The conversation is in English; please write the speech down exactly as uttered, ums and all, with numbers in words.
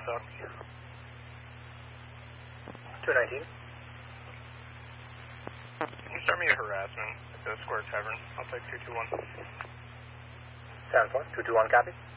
Talk. two nineteen. Can you start me a harassment at the Square Tavern? I'll take two two one. ten four, two two one, copy.